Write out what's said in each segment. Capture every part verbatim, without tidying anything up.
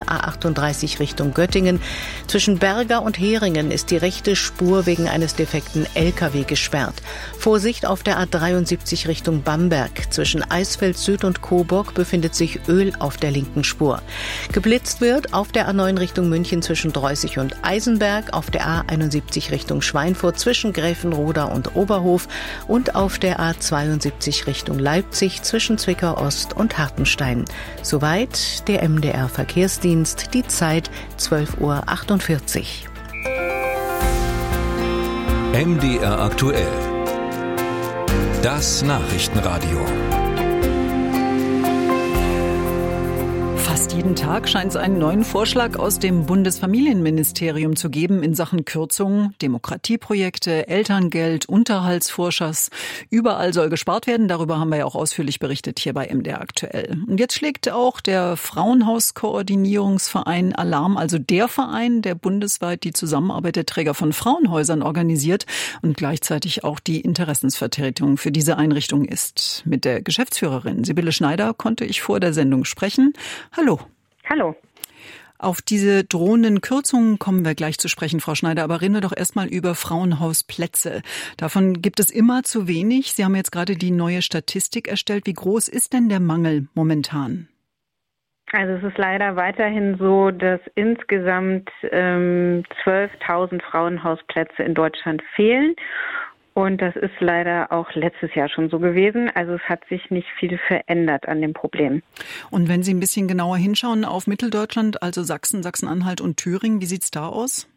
A achtunddreißig Richtung Göttingen. Zwischen Berga und Heringen ist die rechte Spur wegen eines defekten L K W gesperrt. Vorsicht auf der A dreiundsiebzig Richtung Bamberg. Zwischen Eisfeld Süd und Coburg befindet sich Öl auf der linken Spur. Geblitzt wird auf der A neun Richtung München zwischen Dreußig und Eisenberg, auf der A einundsiebzig Richtung Schweinfurt zwischen Gräfenroda und Oberhof und auf der A zweiundsiebzig Richtung Leipzig zwischen Zwickau Ost und Hartenstein. Soweit der M D R Verkehrsdienst, die Zeit zwölf Uhr achtundvierzig. M D R aktuell. Das Nachrichtenradio. Fast jeden Tag scheint es einen neuen Vorschlag aus dem Bundesfamilienministerium zu geben in Sachen Kürzungen, Demokratieprojekte, Elterngeld, Unterhaltsvorschuss. Überall soll gespart werden. Darüber haben wir ja auch ausführlich berichtet hier bei M D R aktuell. Und jetzt schlägt auch der Frauenhauskoordinierungsverein Alarm, also der Verein, der bundesweit die Zusammenarbeit der Träger von Frauenhäusern organisiert und gleichzeitig auch die Interessensvertretung für diese Einrichtung ist. Mit der Geschäftsführerin Sibylle Schneider konnte ich vor der Sendung sprechen. Hallo. Hallo. Auf diese drohenden Kürzungen kommen wir gleich zu sprechen, Frau Schneider. Aber reden wir doch erstmal über Frauenhausplätze. Davon gibt es immer zu wenig. Sie haben jetzt gerade die neue Statistik erstellt. Wie groß ist denn der Mangel momentan? Also es ist leider weiterhin so, dass insgesamt ähm, zwölftausend Frauenhausplätze in Deutschland fehlen. Und das ist leider auch letztes Jahr schon so gewesen. Also es hat sich nicht viel verändert an dem Problem. Und wenn Sie ein bisschen genauer hinschauen auf Mitteldeutschland, also Sachsen, Sachsen-Anhalt und Thüringen, wie sieht's da aus?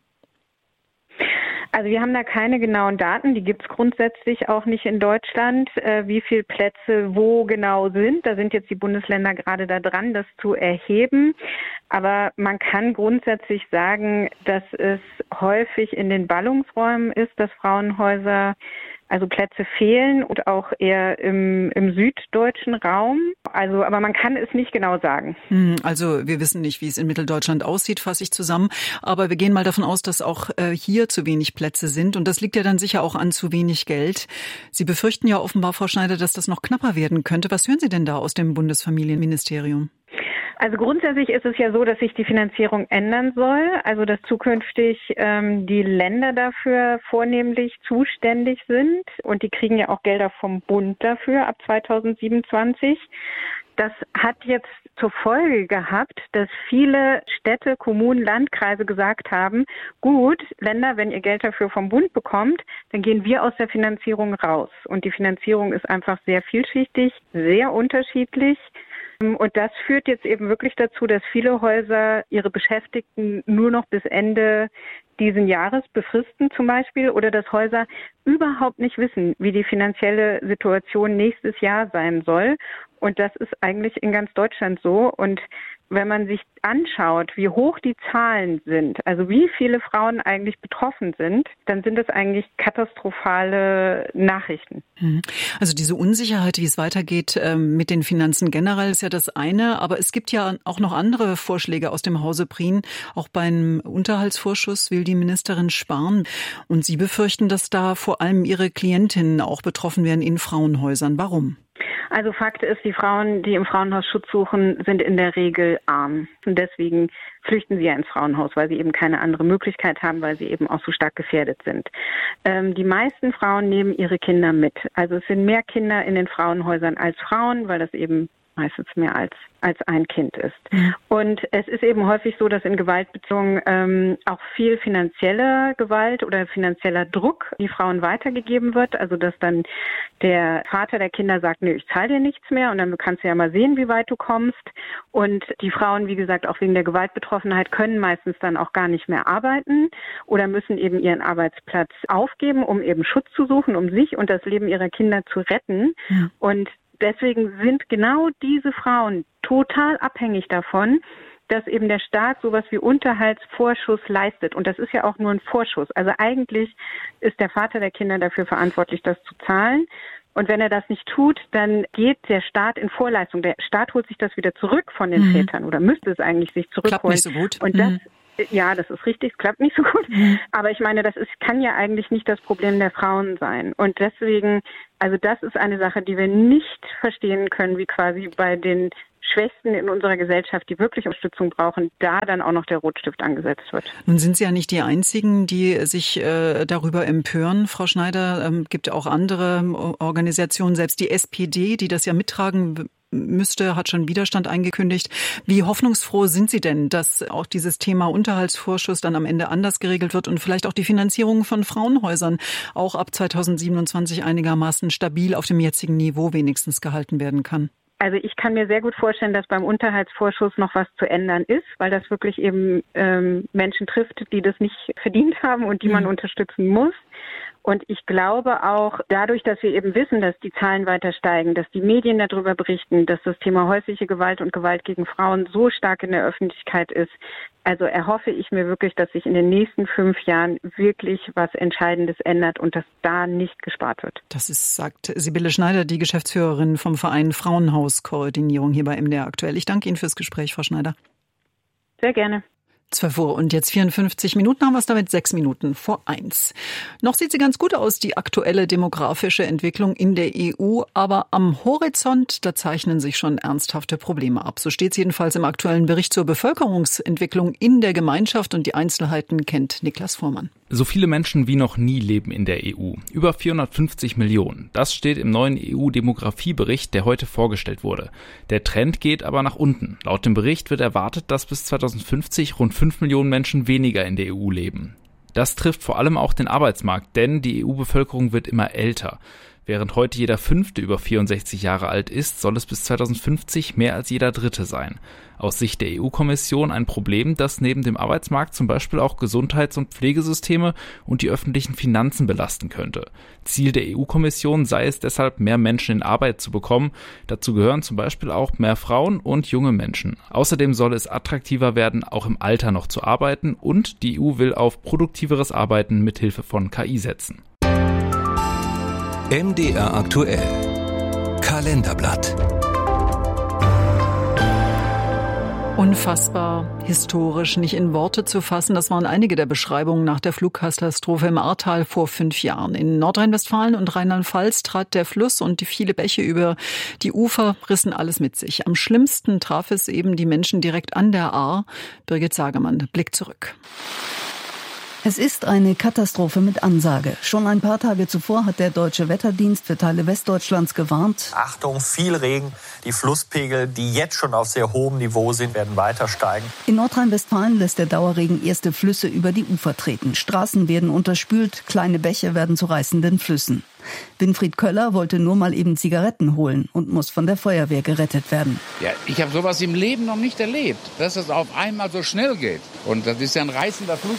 Also wir haben da keine genauen Daten, die gibt es grundsätzlich auch nicht in Deutschland, äh, wie viele Plätze wo genau sind. Da sind jetzt die Bundesländer gerade da dran, das zu erheben. Aber man kann grundsätzlich sagen, dass es häufig in den Ballungsräumen ist, dass Frauenhäuser, also Plätze fehlen und auch eher im, im süddeutschen Raum. Also, aber man kann es nicht genau sagen. Also wir wissen nicht, wie es in Mitteldeutschland aussieht, fasse ich zusammen. Aber wir gehen mal davon aus, dass auch äh, hier zu wenig Plätze sind. Und das liegt ja dann sicher auch an zu wenig Geld. Sie befürchten ja offenbar, Frau Schneider, dass das noch knapper werden könnte. Was hören Sie denn da aus dem Bundesfamilienministerium? Also grundsätzlich ist es ja so, dass sich die Finanzierung ändern soll, also dass zukünftig ähm, die Länder dafür vornehmlich zuständig sind und die kriegen ja auch Gelder vom Bund dafür ab zweitausendsiebenundzwanzig. Das hat jetzt zur Folge gehabt, dass viele Städte, Kommunen, Landkreise gesagt haben, gut, Länder, wenn ihr Geld dafür vom Bund bekommt, dann gehen wir aus der Finanzierung raus. Und die Finanzierung ist einfach sehr vielschichtig, sehr unterschiedlich. Und das führt jetzt eben wirklich dazu, dass viele Häuser ihre Beschäftigten nur noch bis Ende diesen Jahres befristen zum Beispiel oder dass Häuser überhaupt nicht wissen, wie die finanzielle Situation nächstes Jahr sein soll. Und das ist eigentlich in ganz Deutschland so. Und wenn man sich anschaut, wie hoch die Zahlen sind, also wie viele Frauen eigentlich betroffen sind, dann sind es eigentlich katastrophale Nachrichten. Also diese Unsicherheit, wie es weitergeht mit den Finanzen generell, ist ja das eine. Aber es gibt ja auch noch andere Vorschläge aus dem Hause Prien. Auch beim Unterhaltsvorschuss will die Ministerin sparen. Und Sie befürchten, dass da vor allem Ihre Klientinnen auch betroffen werden in Frauenhäusern. Warum? Also Fakt ist, die Frauen, die im Frauenhaus Schutz suchen, sind in der Regel arm. Und deswegen flüchten sie ja ins Frauenhaus, weil sie eben keine andere Möglichkeit haben, weil sie eben auch so stark gefährdet sind. Ähm, die meisten Frauen nehmen ihre Kinder mit. Also es sind mehr Kinder in den Frauenhäusern als Frauen, weil das eben meistens mehr als als ein Kind ist. Mhm. Und es ist eben häufig so, dass in Gewaltbeziehungen ähm, auch viel finanzielle Gewalt oder finanzieller Druck die Frauen weitergegeben wird. Also dass dann der Vater der Kinder sagt, nee, ich zahle dir nichts mehr und dann kannst du ja mal sehen, wie weit du kommst. Und die Frauen, wie gesagt, auch wegen der Gewaltbetroffenheit können meistens dann auch gar nicht mehr arbeiten oder müssen eben ihren Arbeitsplatz aufgeben, um eben Schutz zu suchen, um sich und das Leben ihrer Kinder zu retten. Mhm. Und deswegen sind genau diese Frauen total abhängig davon, dass eben der Staat sowas wie Unterhaltsvorschuss leistet. Und das ist ja auch nur ein Vorschuss. Also eigentlich ist der Vater der Kinder dafür verantwortlich, das zu zahlen. Und wenn er das nicht tut, dann geht der Staat in Vorleistung. Der Staat holt sich das wieder zurück von den mhm. Vätern oder müsste es eigentlich sich zurückholen. Klappt nicht so gut. Und das, mhm. Ja, das ist richtig, es klappt nicht so gut. Mhm. Aber ich meine, das ist, kann ja eigentlich nicht das Problem der Frauen sein. Und deswegen, also das ist eine Sache, die wir nicht verstehen können, wie quasi bei den Schwächsten in unserer Gesellschaft, die wirklich Unterstützung brauchen, da dann auch noch der Rotstift angesetzt wird. Nun sind Sie ja nicht die Einzigen, die sich äh, darüber empören, Frau Schneider. Ähm, gibt auch andere Organisationen, selbst die S P D, die das ja mittragen müsste, hat schon Widerstand eingekündigt. Wie hoffnungsfroh sind Sie denn, dass auch dieses Thema Unterhaltsvorschuss dann am Ende anders geregelt wird und vielleicht auch die Finanzierung von Frauenhäusern auch ab zweitausendsiebenundzwanzig einigermaßen stabil auf dem jetzigen Niveau wenigstens gehalten werden kann? Also ich kann mir sehr gut vorstellen, dass beim Unterhaltsvorschuss noch was zu ändern ist, weil das wirklich eben ähm, Menschen trifft, die das nicht verdient haben und die man mhm. unterstützen muss. Und ich glaube auch, dadurch, dass wir eben wissen, dass die Zahlen weiter steigen, dass die Medien darüber berichten, dass das Thema häusliche Gewalt und Gewalt gegen Frauen so stark in der Öffentlichkeit ist, also erhoffe ich mir wirklich, dass sich in den nächsten fünf Jahren wirklich was Entscheidendes ändert und dass da nicht gespart wird. Das ist, sagt Sibylle Schneider, die Geschäftsführerin vom Verein Frauenhauskoordinierung hier bei M D R aktuell. Ich danke Ihnen fürs Gespräch, Frau Schneider. Sehr gerne. zwölf Uhr und jetzt vierundfünfzig Minuten, haben wir es damit sechs Minuten vor eins. Noch sieht sie ganz gut aus, die aktuelle demografische Entwicklung in der E U, aber am Horizont, da zeichnen sich schon ernsthafte Probleme ab. So steht es jedenfalls im aktuellen Bericht zur Bevölkerungsentwicklung in der Gemeinschaft und die Einzelheiten kennt Niklas Fuhrmann. So viele Menschen wie noch nie leben in der E U. Über vierhundertfünfzig Millionen. Das steht im neuen E U-Demografiebericht, der heute vorgestellt wurde. Der Trend geht aber nach unten. Laut dem Bericht wird erwartet, dass bis zweitausendfünfzig rund fünf Millionen Menschen weniger in der E U leben. Das trifft vor allem auch den Arbeitsmarkt, denn die E U-Bevölkerung wird immer älter. Während heute jeder Fünfte über vierundsechzig Jahre alt ist, soll es bis zweitausendfünfzig mehr als jeder Dritte sein. Aus Sicht der E U-Kommission ein Problem, das neben dem Arbeitsmarkt zum Beispiel auch Gesundheits- und Pflegesysteme und die öffentlichen Finanzen belasten könnte. Ziel der E U-Kommission sei es deshalb, mehr Menschen in Arbeit zu bekommen. Dazu gehören zum Beispiel auch mehr Frauen und junge Menschen. Außerdem soll es attraktiver werden, auch im Alter noch zu arbeiten, und die E U will auf produktiveres Arbeiten mithilfe von K I setzen. M D R aktuell. Kalenderblatt. Unfassbar, historisch, nicht in Worte zu fassen. Das waren einige der Beschreibungen nach der Flugkatastrophe im Ahrtal vor fünf Jahren. In Nordrhein-Westfalen und Rheinland-Pfalz trat der Fluss und die viele Bäche über die Ufer rissen alles mit sich. Am schlimmsten traf es eben die Menschen direkt an der Ahr. Birgit Sagermann, Blick zurück. Es ist eine Katastrophe mit Ansage. Schon ein paar Tage zuvor hat der Deutsche Wetterdienst für Teile Westdeutschlands gewarnt. Achtung, viel Regen. Die Flusspegel, die jetzt schon auf sehr hohem Niveau sind, werden weiter steigen. In Nordrhein-Westfalen lässt der Dauerregen erste Flüsse über die Ufer treten. Straßen werden unterspült, kleine Bäche werden zu reißenden Flüssen. Winfried Köller wollte nur mal eben Zigaretten holen und muss von der Feuerwehr gerettet werden. Ja, ich habe sowas im Leben noch nicht erlebt, dass es auf einmal so schnell geht. Und das ist ja ein reißender Flug.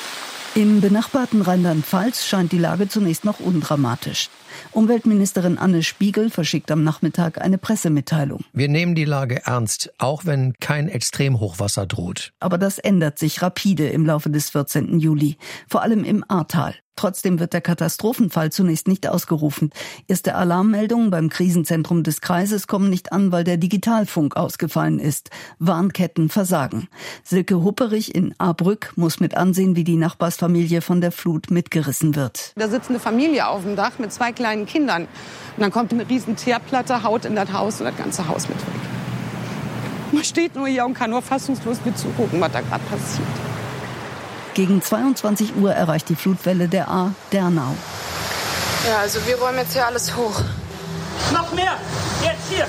Im benachbarten Rheinland-Pfalz scheint die Lage zunächst noch undramatisch. Umweltministerin Anne Spiegel verschickt am Nachmittag eine Pressemitteilung. Wir nehmen die Lage ernst, auch wenn kein Extremhochwasser droht. Aber das ändert sich rapide im Laufe des vierzehnten Juli, vor allem im Ahrtal. Trotzdem wird der Katastrophenfall zunächst nicht ausgerufen. Erste Alarmmeldungen beim Krisenzentrum des Kreises kommen nicht an, weil der Digitalfunk ausgefallen ist. Warnketten versagen. Silke Hupperich in Ahrbrück muss mit ansehen, wie die Nachbarsfamilie von der Flut mitgerissen wird. Da sitzt eine Familie auf dem Dach mit zwei kleinen Kindern. Und dann kommt eine riesen Teerplatte, haut in das Haus und das ganze Haus mit weg. Man steht nur hier und kann nur fassungslos mit zugucken, was da gerade passiert. Gegen zweiundzwanzig Uhr erreicht die Flutwelle der Ahr Dernau. Ja, also wir räumen jetzt hier alles hoch. Noch mehr! Jetzt hier!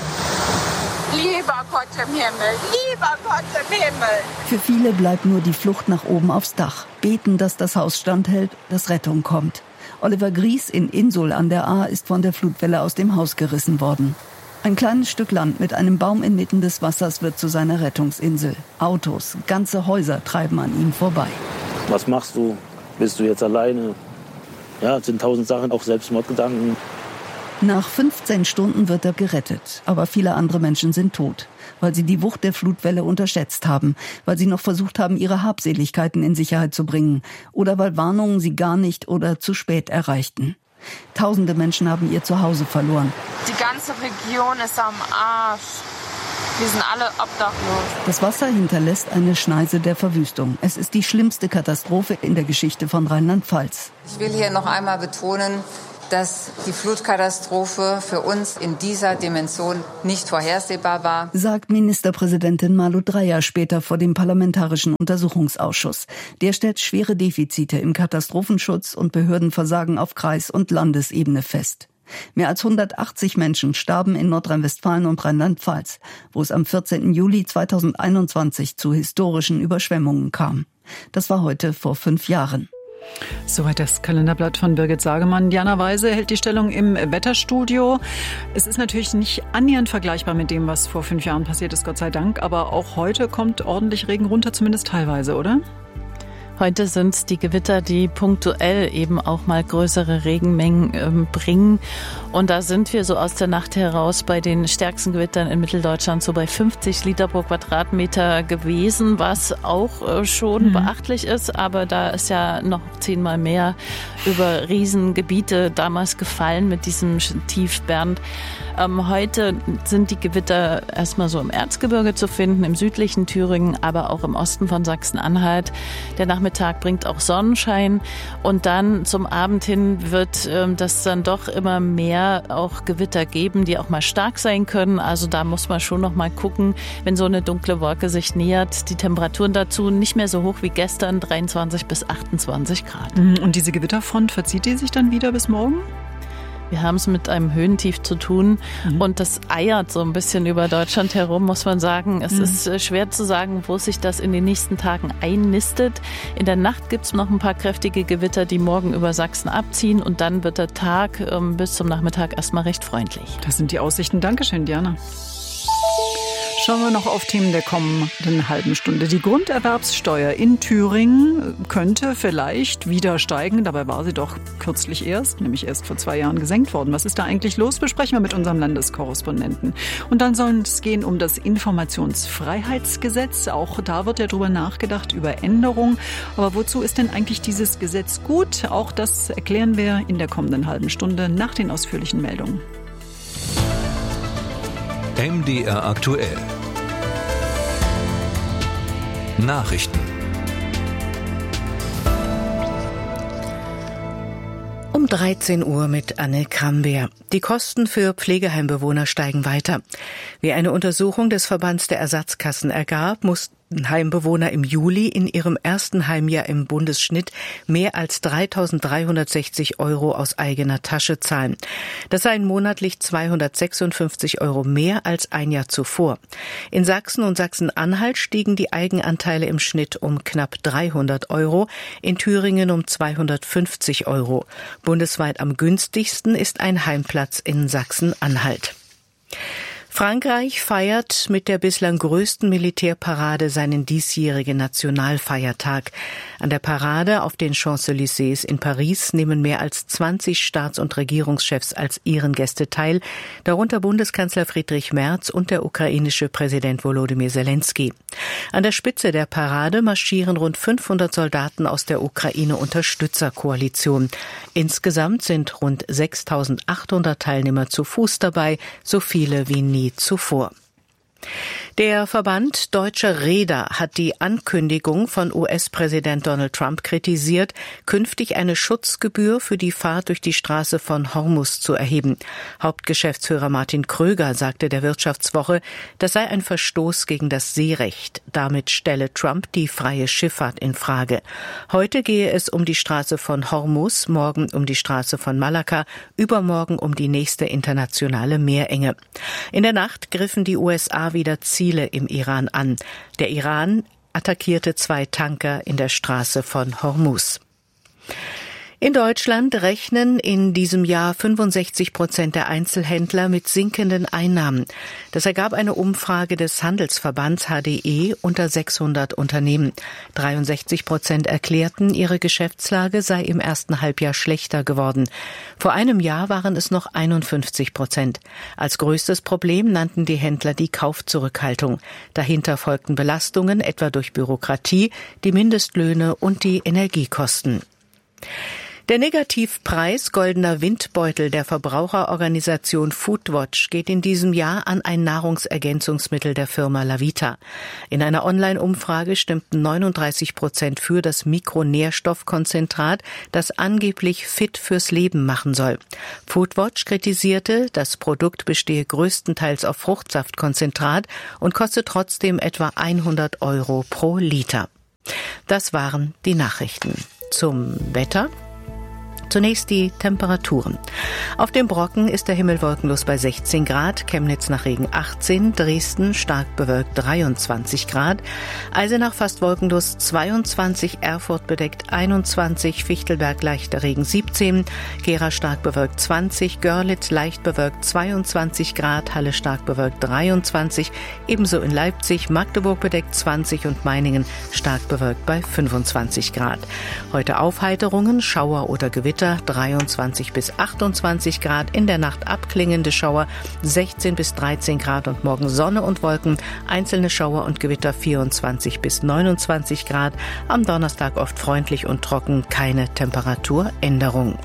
Lieber Gott im Himmel! Lieber Gott im Himmel! Für viele bleibt nur die Flucht nach oben aufs Dach. Beten, dass das Haus standhält, dass Rettung kommt. Oliver Gries in Insul an der Ahr ist von der Flutwelle aus dem Haus gerissen worden. Ein kleines Stück Land mit einem Baum inmitten des Wassers wird zu seiner Rettungsinsel. Autos, ganze Häuser treiben an ihm vorbei. Was machst du? Bist du jetzt alleine? Ja, es sind tausend Sachen, auch Selbstmordgedanken. Nach fünfzehn Stunden wird er gerettet, aber viele andere Menschen sind tot, weil sie die Wucht der Flutwelle unterschätzt haben, weil sie noch versucht haben, ihre Habseligkeiten in Sicherheit zu bringen oder weil Warnungen sie gar nicht oder zu spät erreichten. Tausende Menschen haben ihr Zuhause verloren. Die ganze Region ist am Arsch. Wir sind alle obdachlos. Das Wasser hinterlässt eine Schneise der Verwüstung. Es ist die schlimmste Katastrophe in der Geschichte von Rheinland-Pfalz. Ich will hier noch einmal betonen, dass die Flutkatastrophe für uns in dieser Dimension nicht vorhersehbar war, sagt Ministerpräsidentin Malu Dreyer später vor dem Parlamentarischen Untersuchungsausschuss. Der stellt schwere Defizite im Katastrophenschutz und Behördenversagen auf Kreis- und Landesebene fest. Mehr als hundertachtzig Menschen starben in Nordrhein-Westfalen und Rheinland-Pfalz, wo es am vierzehnten Juli zweitausendeinundzwanzig zu historischen Überschwemmungen kam. Das war heute vor fünf Jahren. Soweit das Kalenderblatt von Birgit Sagemann. Diana Weise hält die Stellung im Wetterstudio. Es ist natürlich nicht annähernd vergleichbar mit dem, was vor fünf Jahren passiert ist, Gott sei Dank. Aber auch heute kommt ordentlich Regen runter, zumindest teilweise, oder? Heute sind es die Gewitter, die punktuell eben auch mal größere Regenmengen ähm, bringen. Und da sind wir so aus der Nacht heraus bei den stärksten Gewittern in Mitteldeutschland so bei fünfzig Liter pro Quadratmeter gewesen, was auch äh, schon mhm. beachtlich ist. Aber da ist ja noch zehnmal mehr über Riesengebiete damals gefallen mit diesem Tief Bernd. Ähm, heute sind die Gewitter erstmal so im Erzgebirge zu finden, im südlichen Thüringen, aber auch im Osten von Sachsen-Anhalt. Der Nachmittag bringt auch Sonnenschein und dann zum Abend hin wird ähm, das dann doch immer mehr auch Gewitter geben, die auch mal stark sein können. Also da muss man schon noch mal gucken, wenn so eine dunkle Wolke sich nähert. Die Temperaturen dazu nicht mehr so hoch wie gestern, dreiundzwanzig bis achtundzwanzig Grad. Und diese Gewitterfront, verzieht die sich dann wieder bis morgen? Wir haben es mit einem Höhentief zu tun mhm. und das eiert so ein bisschen über Deutschland herum, muss man sagen. Es mhm. ist schwer zu sagen, wo sich das in den nächsten Tagen einnistet. In der Nacht gibt es noch ein paar kräftige Gewitter, die morgen über Sachsen abziehen und dann wird der Tag ähm, bis zum Nachmittag erstmal recht freundlich. Das sind die Aussichten. Dankeschön, Diana. Schauen wir noch auf Themen der kommenden halben Stunde. Die Grunderwerbssteuer in Thüringen könnte vielleicht wieder steigen. Dabei war sie doch kürzlich erst, nämlich erst vor zwei Jahren gesenkt worden. Was ist da eigentlich los? Besprechen wir mit unserem Landeskorrespondenten. Und dann soll es gehen um das Informationsfreiheitsgesetz. Auch da wird ja drüber nachgedacht, über Änderungen. Aber wozu ist denn eigentlich dieses Gesetz gut? Auch das erklären wir in der kommenden halben Stunde nach den ausführlichen Meldungen. M D R aktuell. Nachrichten. Um dreizehn Uhr mit Anne Krambeer. Die Kosten für Pflegeheimbewohner steigen weiter. Wie eine Untersuchung des Verbands der Ersatzkassen ergab, mussten Heimbewohner im Juli in ihrem ersten Heimjahr im Bundesschnitt mehr als dreitausenddreihundertsechzig Euro aus eigener Tasche zahlen. Das seien monatlich zweihundertsechsundfünfzig Euro mehr als ein Jahr zuvor. In Sachsen und Sachsen-Anhalt stiegen die Eigenanteile im Schnitt um knapp dreihundert Euro, in Thüringen um zweihundertfünfzig Euro. Bundesweit am günstigsten ist ein Heimplatz in Sachsen-Anhalt. Frankreich feiert mit der bislang größten Militärparade seinen diesjährigen Nationalfeiertag. An der Parade auf den Champs-Élysées in Paris nehmen mehr als zwanzig Staats- und Regierungschefs als Ehrengäste teil, darunter Bundeskanzler Friedrich Merz und der ukrainische Präsident Volodymyr Zelensky. An der Spitze der Parade marschieren rund fünfhundert Soldaten aus der Ukraine-Unterstützerkoalition. Insgesamt sind rund sechstausendachthundert Teilnehmer zu Fuß dabei, so viele wie nie zuvor. Der Verband Deutscher Reeder hat die Ankündigung von U S-Präsident Donald Trump kritisiert, künftig eine Schutzgebühr für die Fahrt durch die Straße von Hormuz zu erheben. Hauptgeschäftsführer Martin Kröger sagte der Wirtschaftswoche, das sei ein Verstoß gegen das Seerecht. Damit stelle Trump die freie Schifffahrt in Frage. Heute gehe es um die Straße von Hormuz, morgen um die Straße von Malakka, übermorgen um die nächste internationale Meerenge. In der Nacht griffen die U S A wieder Ziele im Iran an. Der Iran attackierte zwei Tanker in der Straße von Hormuz. In Deutschland rechnen in diesem Jahr fünfundsechzig Prozent der Einzelhändler mit sinkenden Einnahmen. Das ergab eine Umfrage des Handelsverbands H D E unter sechshundert Unternehmen. dreiundsechzig Prozent erklärten, ihre Geschäftslage sei im ersten Halbjahr schlechter geworden. Vor einem Jahr waren es noch einundfünfzig Prozent. Als größtes Problem nannten die Händler die Kaufzurückhaltung. Dahinter folgten Belastungen, etwa durch Bürokratie, die Mindestlöhne und die Energiekosten. Der Negativpreis Goldener Windbeutel der Verbraucherorganisation Foodwatch geht in diesem Jahr an ein Nahrungsergänzungsmittel der Firma Lavita. In einer Online-Umfrage stimmten neununddreißig Prozent für das Mikronährstoffkonzentrat, das angeblich fit fürs Leben machen soll. Foodwatch kritisierte, das Produkt bestehe größtenteils auf Fruchtsaftkonzentrat und koste trotzdem etwa hundert Euro pro Liter. Das waren die Nachrichten. Zum Wetter. Zunächst die Temperaturen. Auf dem Brocken ist der Himmel wolkenlos bei sechzehn Grad, Chemnitz nach Regen achtzehn, Dresden stark bewölkt dreiundzwanzig Grad, Eisenach fast wolkenlos zweiundzwanzig, Erfurt bedeckt einundzwanzig, Fichtelberg leichter Regen siebzehn, Gera stark bewölkt zwanzig, Görlitz leicht bewölkt zweiundzwanzig Grad, Halle stark bewölkt dreiundzwanzig, ebenso in Leipzig, Magdeburg bedeckt zwanzig und Meiningen stark bewölkt bei fünfundzwanzig Grad. Heute Aufheiterungen, Schauer oder Gewitter dreiundzwanzig bis achtundzwanzig Grad, in der Nacht abklingende Schauer sechzehn bis dreizehn Grad und morgen Sonne und Wolken, einzelne Schauer und Gewitter vierundzwanzig bis neunundzwanzig Grad, am Donnerstag oft freundlich und trocken, keine Temperaturänderung.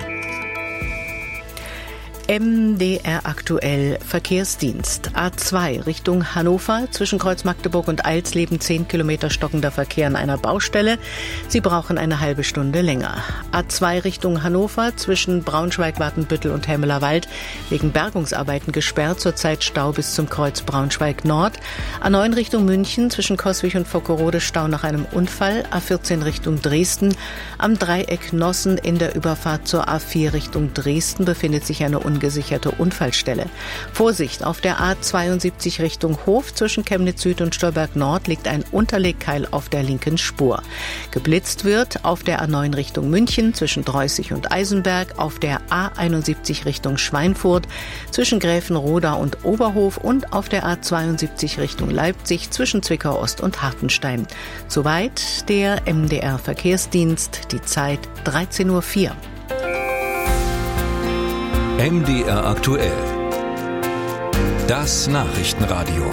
M D R aktuell Verkehrsdienst. A zwei Richtung Hannover, zwischen Kreuz Magdeburg und Eilsleben zehn Kilometer stockender Verkehr an einer Baustelle. Sie brauchen eine halbe Stunde länger. A zwei Richtung Hannover, zwischen Braunschweig, Watenbüttel und Hemmelerwald wegen Bergungsarbeiten gesperrt, zurzeit Stau bis zum Kreuz Braunschweig Nord. A neun Richtung München, zwischen Coswig und Vockerode Stau nach einem Unfall. A vierzehn Richtung Dresden. Am Dreieck Nossen in der Überfahrt zur A vier Richtung Dresden befindet sich eine ungesicherte Unfallstelle. Vorsicht, auf der A zweiundsiebzig Richtung Hof zwischen Chemnitz Süd und Stolberg Nord liegt ein Unterlegkeil auf der linken Spur. Geblitzt wird auf der A neun Richtung München zwischen Dreußig und Eisenberg, auf der A einundsiebzig Richtung Schweinfurt zwischen Gräfenroda und Oberhof und auf der A zweiundsiebzig Richtung Leipzig zwischen Zwickau Ost und Hartenstein. Soweit der M D R Verkehrsdienst, die Zeit dreizehn Uhr vier. M D R aktuell. Das Nachrichtenradio.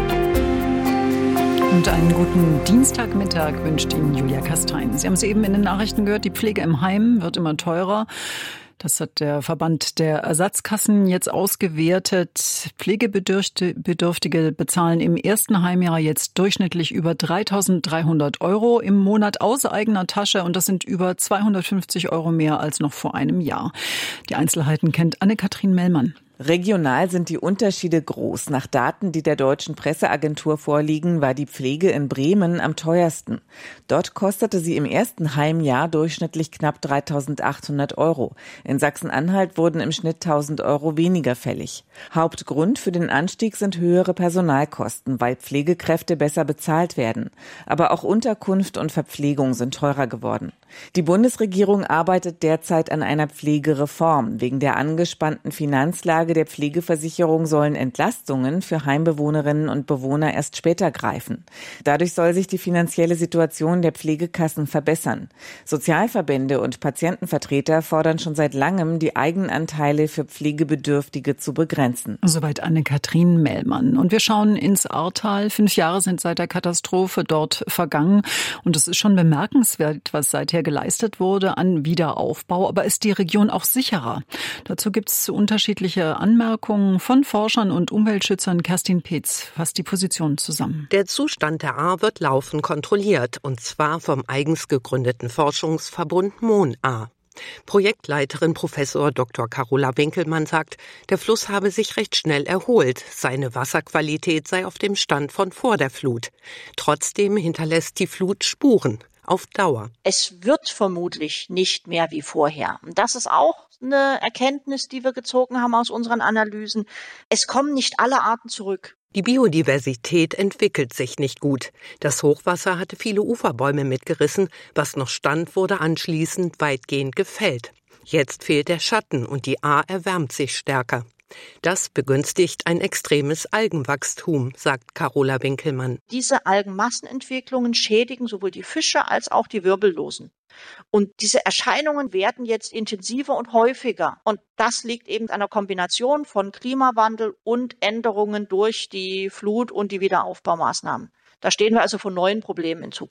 Und einen guten Dienstagmittag wünscht Ihnen Julia Kastein. Sie haben es eben in den Nachrichten gehört, die Pflege im Heim wird immer teurer. Das hat der Verband der Ersatzkassen jetzt ausgewertet. Pflegebedürftige bezahlen im ersten Heimjahr jetzt durchschnittlich über dreitausenddreihundert Euro im Monat aus eigener Tasche. Und das sind über zweihundertfünfzig Euro mehr als noch vor einem Jahr. Die Einzelheiten kennt Anne-Kathrin Mellmann. Regional sind die Unterschiede groß. Nach Daten, die der Deutschen Presseagentur vorliegen, war die Pflege in Bremen am teuersten. Dort kostete sie im ersten Heimjahr durchschnittlich knapp dreitausendachthundert Euro. In Sachsen-Anhalt wurden im Schnitt tausend Euro weniger fällig. Hauptgrund für den Anstieg sind höhere Personalkosten, weil Pflegekräfte besser bezahlt werden. Aber auch Unterkunft und Verpflegung sind teurer geworden. Die Bundesregierung arbeitet derzeit an einer Pflegereform. Wegen der angespannten Finanzlage der Pflegeversicherung sollen Entlastungen für Heimbewohnerinnen und Bewohner erst später greifen. Dadurch soll sich die finanzielle Situation der Pflegekassen verbessern. Sozialverbände und Patientenvertreter fordern schon seit langem, die Eigenanteile für Pflegebedürftige zu begrenzen. Soweit Anne-Kathrin Mellmann. Und wir schauen ins Ahrtal. Fünf Jahre sind seit der Katastrophe dort vergangen. Und es ist schon bemerkenswert, was seither geleistet wurde an Wiederaufbau. Aber ist die Region auch sicherer? Dazu gibt es unterschiedliche Anmerkungen von Forschern und Umweltschützern. Kerstin Peetz fasst die Position zusammen. Der Zustand der Ahr wird laufend kontrolliert, und zwar vom eigens gegründeten Forschungsverbund MON-Ahr. Projektleiterin Professor Doktor Carola Winkelmann sagt, der Fluss habe sich recht schnell erholt. Seine Wasserqualität sei auf dem Stand von vor der Flut. Trotzdem hinterlässt die Flut Spuren. Auf Dauer. Es wird vermutlich nicht mehr wie vorher. Und das ist auch eine Erkenntnis, die wir gezogen haben aus unseren Analysen. Es kommen nicht alle Arten zurück. Die Biodiversität entwickelt sich nicht gut. Das Hochwasser hatte viele Uferbäume mitgerissen. Was noch stand, wurde anschließend weitgehend gefällt. Jetzt fehlt der Schatten und die Ahr erwärmt sich stärker. Das begünstigt ein extremes Algenwachstum, sagt Carola Winkelmann. Diese Algenmassenentwicklungen schädigen sowohl die Fische als auch die Wirbellosen. Und diese Erscheinungen werden jetzt intensiver und häufiger. Und das liegt eben an einer Kombination von Klimawandel und Änderungen durch die Flut und die Wiederaufbaumaßnahmen. Da stehen wir also vor neuen Problemen in Zukunft.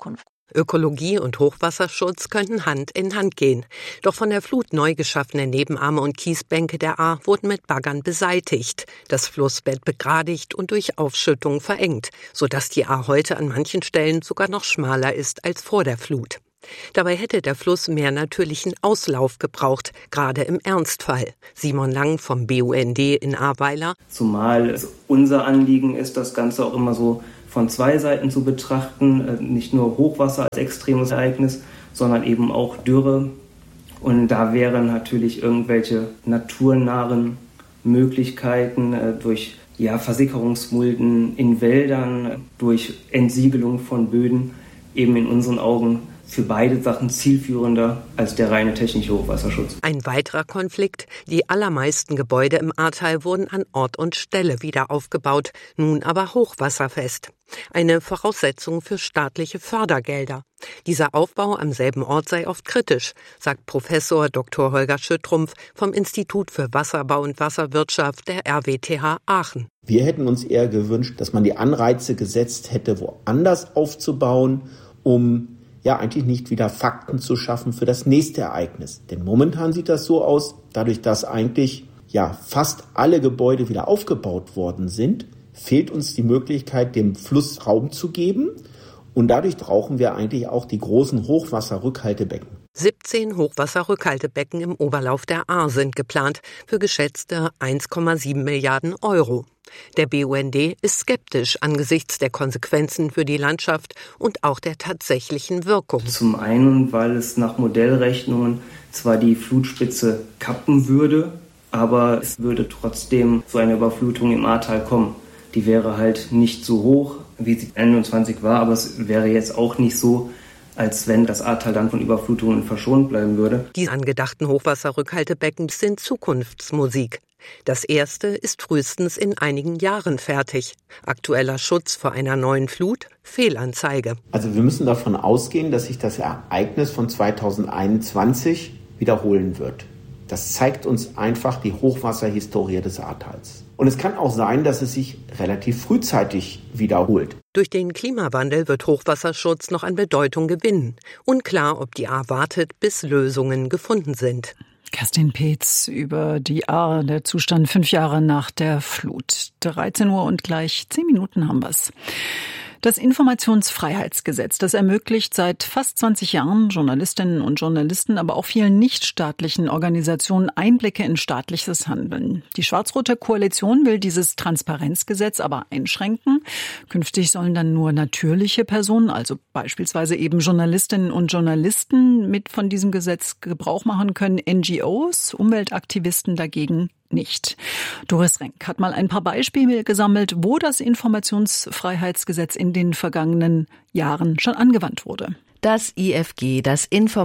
Ökologie und Hochwasserschutz könnten Hand in Hand gehen. Doch von der Flut neu geschaffene Nebenarme und Kiesbänke der Ahr wurden mit Baggern beseitigt, das Flussbett begradigt und durch Aufschüttung verengt, sodass die Ahr heute an manchen Stellen sogar noch schmaler ist als vor der Flut. Dabei hätte der Fluss mehr natürlichen Auslauf gebraucht, gerade im Ernstfall. Simon Lang vom B U N D in Ahrweiler. Zumal es unser Anliegen ist, das Ganze auch immer so von zwei Seiten zu betrachten, nicht nur Hochwasser als extremes Ereignis, sondern eben auch Dürre. Und da wären natürlich irgendwelche naturnahen Möglichkeiten durch ja, Versickerungsmulden in Wäldern, durch Entsiegelung von Böden eben in unseren Augen für beide Sachen zielführender als der reine technische Hochwasserschutz. Ein weiterer Konflikt: Die allermeisten Gebäude im Ahrtal wurden an Ort und Stelle wieder aufgebaut, nun aber hochwasserfest. Eine Voraussetzung für staatliche Fördergelder. Dieser Aufbau am selben Ort sei oft kritisch, sagt Professor Doktor Holger Schüttrumpf vom Institut für Wasserbau und Wasserwirtschaft der R W T H Aachen. Wir hätten uns eher gewünscht, dass man die Anreize gesetzt hätte, woanders aufzubauen, um ja eigentlich nicht wieder Fakten zu schaffen für das nächste Ereignis. Denn momentan sieht das so aus, dadurch, dass eigentlich ja fast alle Gebäude wieder aufgebaut worden sind, fehlt uns die Möglichkeit, dem Fluss Raum zu geben. Und dadurch brauchen wir eigentlich auch die großen Hochwasserrückhaltebecken. siebzehn Hochwasserrückhaltebecken im Oberlauf der Ahr sind geplant für geschätzte eins Komma sieben Milliarden Euro. Der B U N D ist skeptisch angesichts der Konsequenzen für die Landschaft und auch der tatsächlichen Wirkung. Zum einen, weil es nach Modellrechnungen zwar die Flutspitze kappen würde, aber es würde trotzdem zu einer Überflutung im Ahrtal kommen. Die wäre halt nicht so hoch, wie sie einundzwanzig war, aber es wäre jetzt auch nicht so, als wenn das Ahrtal dann von Überflutungen verschont bleiben würde. Die angedachten Hochwasserrückhaltebecken sind Zukunftsmusik. Das erste ist frühestens in einigen Jahren fertig. Aktueller Schutz vor einer neuen Flut? Fehlanzeige. Also wir müssen davon ausgehen, dass sich das Ereignis von zweitausendeinundzwanzig wiederholen wird. Das zeigt uns einfach die Hochwasserhistorie des Ahrtals. Und es kann auch sein, dass es sich relativ frühzeitig wiederholt. Durch den Klimawandel wird Hochwasserschutz noch an Bedeutung gewinnen. Unklar, ob die Ahr wartet, bis Lösungen gefunden sind. Kerstin Peetz über die Ahr, der Zustand fünf Jahre nach der Flut. dreizehn Uhr und gleich zehn Minuten haben wir's. Das Informationsfreiheitsgesetz, das ermöglicht seit fast zwanzig Jahren Journalistinnen und Journalisten, aber auch vielen nichtstaatlichen Organisationen Einblicke in staatliches Handeln. Die schwarz-rote Koalition will dieses Transparenzgesetz aber einschränken. Künftig sollen dann nur natürliche Personen, also beispielsweise eben Journalistinnen und Journalisten, mit von diesem Gesetz Gebrauch machen können. N G Os, Umweltaktivisten dagegen nicht. Doris Renk hat mal ein paar Beispiele gesammelt, wo das Informationsfreiheitsgesetz in den vergangenen Jahren schon angewandt wurde. Das I F G, das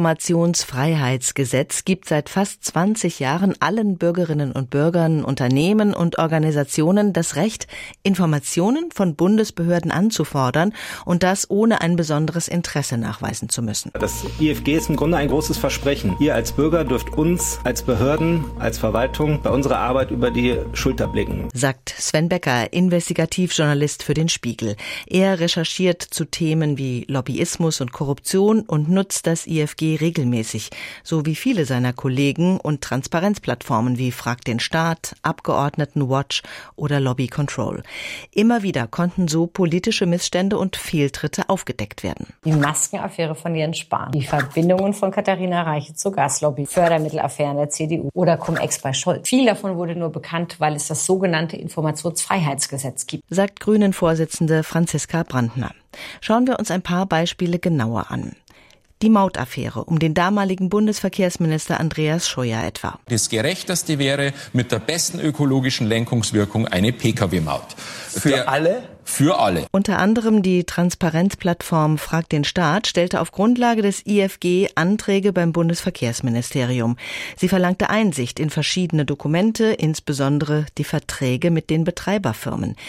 Informationsfreiheitsgesetz, gibt seit fast zwanzig Jahren allen Bürgerinnen und Bürgern, Unternehmen und Organisationen das Recht, Informationen von Bundesbehörden anzufordern und das ohne ein besonderes Interesse nachweisen zu müssen. Das I F G ist im Grunde ein großes Versprechen. Ihr als Bürger dürft uns als Behörden, als Verwaltung bei unserer Arbeit über die Schulter blicken, sagt Sven Becker, Investigativjournalist für den Spiegel. Er recherchiert zu Themen wie Lobbyismus und Korruption und nutzt das I F G regelmäßig, so wie viele seiner Kollegen, und Transparenzplattformen wie Frag den Staat, Abgeordnetenwatch oder Lobby Control. Immer wieder konnten so politische Missstände und Fehltritte aufgedeckt werden. Die Maskenaffäre von Jens Spahn, die Verbindungen von Katharina Reiche zur Gaslobby, Fördermittelaffären der C D U oder Cum-Ex bei Scholz. Viel davon wurde nur bekannt, weil es das sogenannte Informationsfreiheitsgesetz gibt, sagt Grünen-Vorsitzende Franziska Brandner. Schauen wir uns ein paar Beispiele genauer an. Die Mautaffäre um den damaligen Bundesverkehrsminister Andreas Scheuer etwa. Das Gerechteste wäre mit der besten ökologischen Lenkungswirkung eine Pkw Maut. Für Der, alle? Für alle. Unter anderem die Transparenzplattform Frag den Staat stellte auf Grundlage des I F G Anträge beim Bundesverkehrsministerium. Sie verlangte Einsicht in verschiedene Dokumente, insbesondere die Verträge mit den Betreiberfirmen.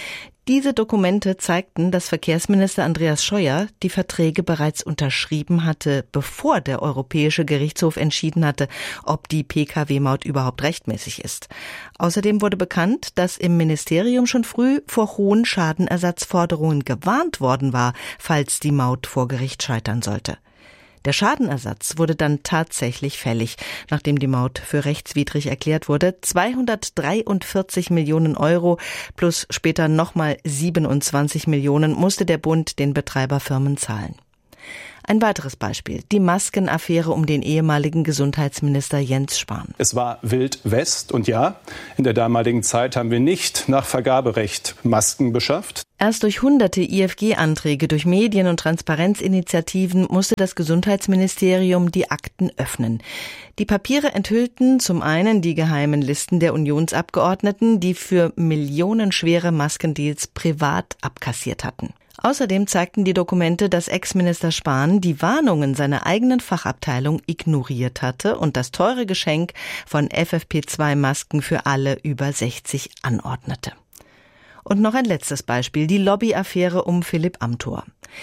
Diese Dokumente zeigten, dass Verkehrsminister Andreas Scheuer die Verträge bereits unterschrieben hatte, bevor der Europäische Gerichtshof entschieden hatte, ob die Pkw-Maut überhaupt rechtmäßig ist. Außerdem wurde bekannt, dass im Ministerium schon früh vor hohen Schadenersatzforderungen gewarnt worden war, falls die Maut vor Gericht scheitern sollte. Der Schadenersatz wurde dann tatsächlich fällig, nachdem die Maut für rechtswidrig erklärt wurde. zweihundertdreiundvierzig Millionen Euro plus später nochmal siebenundzwanzig Millionen musste der Bund den Betreiberfirmen zahlen. Ein weiteres Beispiel, die Maskenaffäre um den ehemaligen Gesundheitsminister Jens Spahn. Es war Wild West und ja, in der damaligen Zeit haben wir nicht nach Vergaberecht Masken beschafft. Erst durch hunderte I F G-Anträge, durch Medien- und Transparenzinitiativen musste das Gesundheitsministerium die Akten öffnen. Die Papiere enthüllten zum einen die geheimen Listen der Unionsabgeordneten, die für millionenschwere Maskendeals privat abkassiert hatten. Außerdem zeigten die Dokumente, dass Ex-Minister Spahn die Warnungen seiner eigenen Fachabteilung ignoriert hatte und das teure Geschenk von F F P zwei Masken für alle über sechzig anordnete. Und noch ein letztes Beispiel, die Lobbyaffäre um Philipp Amthor.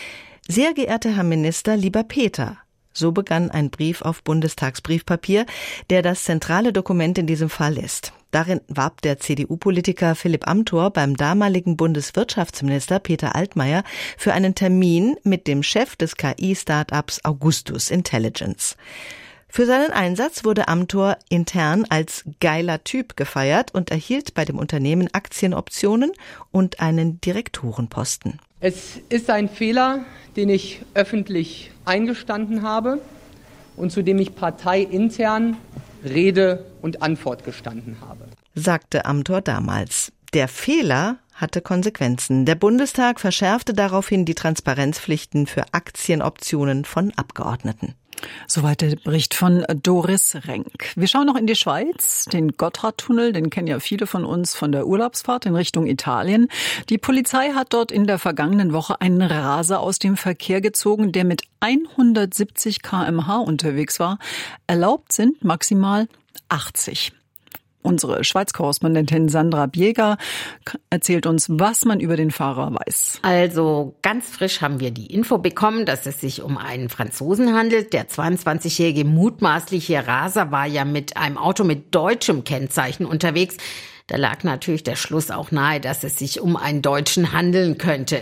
Sehr geehrter Herr Minister, lieber Peter, so begann ein Brief auf Bundestagsbriefpapier, der das zentrale Dokument in diesem Fall ist. Darin warb der C D U-Politiker Philipp Amthor beim damaligen Bundeswirtschaftsminister Peter Altmaier für einen Termin mit dem Chef des K I-Startups Augustus Intelligence. Für seinen Einsatz wurde Amthor intern als geiler Typ gefeiert und erhielt bei dem Unternehmen Aktienoptionen und einen Direktorenposten. Es ist ein Fehler, den ich öffentlich eingestanden habe und zu dem ich parteiintern Rede und Antwort gestanden habe, sagte Amthor damals. Der Fehler hatte Konsequenzen. Der Bundestag verschärfte daraufhin die Transparenzpflichten für Aktienoptionen von Abgeordneten. Soweit der Bericht von Doris Renk. Wir schauen noch in die Schweiz, den Gotthardtunnel, den kennen ja viele von uns von der Urlaubsfahrt in Richtung Italien. Die Polizei hat dort in der vergangenen Woche einen Raser aus dem Verkehr gezogen, der mit hundertsiebzig Kilometer pro Stunde unterwegs war. Erlaubt sind maximal achtzig. Unsere Schweiz-Korrespondentin Sandra Bieger erzählt uns, was man über den Fahrer weiß. Also ganz frisch haben wir die Info bekommen, dass es sich um einen Franzosen handelt. Der zweiundzwanzigjährige mutmaßliche Raser war ja mit einem Auto mit deutschem Kennzeichen unterwegs. Da lag natürlich der Schluss auch nahe, dass es sich um einen Deutschen handeln könnte.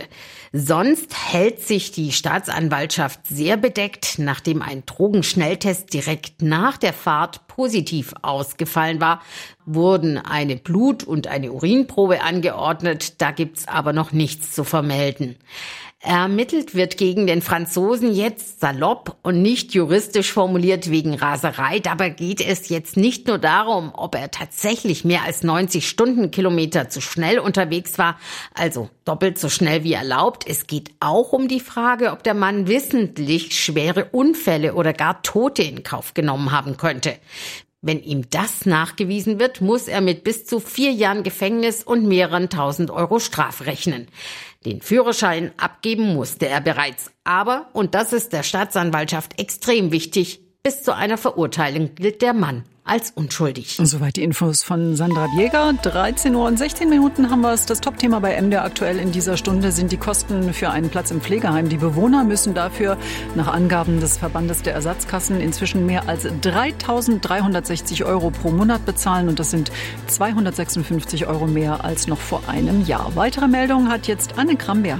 Sonst hält sich die Staatsanwaltschaft sehr bedeckt, nachdem ein Drogenschnelltest direkt nach der Fahrt positiv ausgefallen war, wurden eine Blut- und eine Urinprobe angeordnet. Da gibt's aber noch nichts zu vermelden. Ermittelt wird gegen den Franzosen jetzt salopp und nicht juristisch formuliert wegen Raserei. Dabei geht es jetzt nicht nur darum, ob er tatsächlich mehr als neunzig Stundenkilometer zu schnell unterwegs war, also doppelt so schnell wie erlaubt. Es geht auch um die Frage, ob der Mann wissentlich schwere Unfälle oder gar Tote in Kauf genommen haben könnte. Wenn ihm das nachgewiesen wird, muss er mit bis zu vier Jahren Gefängnis und mehreren tausend Euro Strafe rechnen. Den Führerschein abgeben musste er bereits. Aber, und das ist der Staatsanwaltschaft extrem wichtig, bis zu einer Verurteilung gilt der Mann als unschuldig. Soweit die Infos von Sandra Bieger. dreizehn Uhr und sechzehn Minuten haben wir es. Das Top-Thema bei M D R aktuell in dieser Stunde sind die Kosten für einen Platz im Pflegeheim. Die Bewohner müssen dafür nach Angaben des Verbandes der Ersatzkassen inzwischen mehr als dreitausenddreihundertsechzig Euro pro Monat bezahlen. Und das sind zweihundertsechsundfünfzig Euro mehr als noch vor einem Jahr. Weitere Meldungen hat jetzt Anne Kramberg.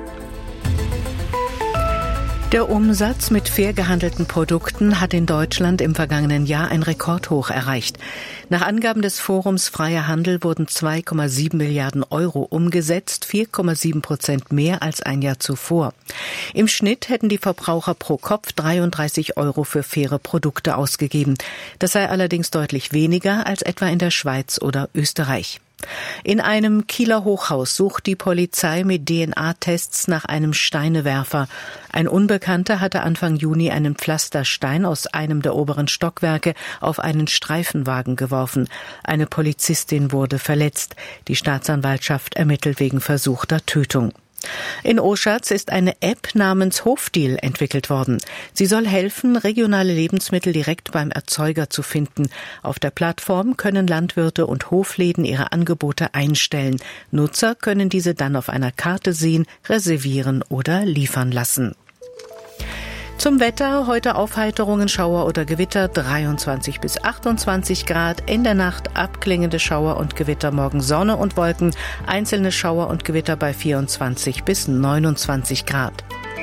Der Umsatz mit fair gehandelten Produkten hat in Deutschland im vergangenen Jahr ein Rekordhoch erreicht. Nach Angaben des Forums Freier Handel wurden zwei Komma sieben Milliarden Euro umgesetzt, vier Komma sieben Prozent mehr als ein Jahr zuvor. Im Schnitt hätten die Verbraucher pro Kopf dreiunddreißig Euro für faire Produkte ausgegeben. Das sei allerdings deutlich weniger als etwa in der Schweiz oder Österreich. In einem Kieler Hochhaus sucht die Polizei mit D N A-Tests nach einem Steinewerfer. Ein Unbekannter hatte Anfang Juni einen Pflasterstein aus einem der oberen Stockwerke auf einen Streifenwagen geworfen. Eine Polizistin wurde verletzt. Die Staatsanwaltschaft ermittelt wegen versuchter Tötung. In Oschatz ist eine App namens Hofdeal entwickelt worden. Sie soll helfen, regionale Lebensmittel direkt beim Erzeuger zu finden. Auf der Plattform können Landwirte und Hofläden ihre Angebote einstellen. Nutzer können diese dann auf einer Karte sehen, reservieren oder liefern lassen. Zum Wetter, heute Aufheiterungen, Schauer oder Gewitter, dreiundzwanzig bis achtundzwanzig Grad. In der Nacht abklingende Schauer und Gewitter, morgen Sonne und Wolken. Einzelne Schauer und Gewitter bei vierundzwanzig bis neunundzwanzig Grad.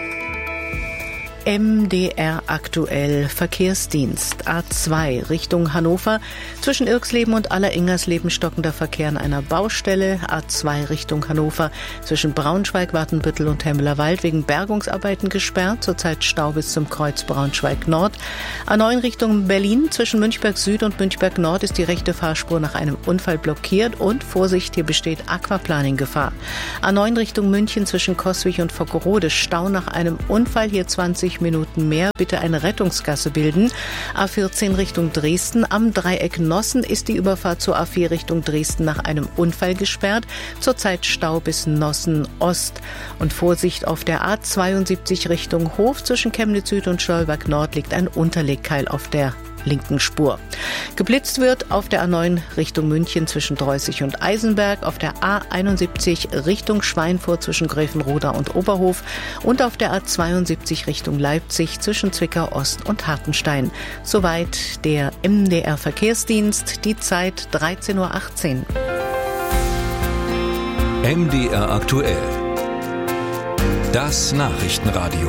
M D R aktuell Verkehrsdienst A zwei Richtung Hannover. Zwischen Irxleben und Aller-Ingersleben stockender Verkehr an einer Baustelle. A zwei Richtung Hannover. Zwischen Braunschweig, Watenbüttel und Hemmelerwald wegen Bergungsarbeiten gesperrt. Zurzeit Stau bis zum Kreuz Braunschweig Nord. A neun Richtung Berlin. Zwischen Münchberg Süd und Münchberg Nord ist die rechte Fahrspur nach einem Unfall blockiert. Und Vorsicht, hier besteht Aquaplaning-Gefahr. A neun Richtung München zwischen Coswig und Vockerode. Stau nach einem Unfall, hier zwanzig Minuten mehr, bitte eine Rettungsgasse bilden. A vierzehn Richtung Dresden. Am Dreieck Nossen ist die Überfahrt zur A vier Richtung Dresden nach einem Unfall gesperrt. Zurzeit Stau bis Nossen Ost. Und Vorsicht auf der A zweiundsiebzig Richtung Hof. Zwischen Chemnitz Süd und Stolberg Nord liegt ein Unterlegkeil auf der linken Spur. Geblitzt wird auf der A neun Richtung München zwischen Dreußig und Eisenberg, auf der A einundsiebzig Richtung Schweinfurt zwischen Gräfenroda und Oberhof und auf der A zweiundsiebzig Richtung Leipzig zwischen Zwickau Ost und Hartenstein. Soweit der M D R Verkehrsdienst, die Zeit dreizehn Uhr achtzehn. M D R aktuell. Das Nachrichtenradio.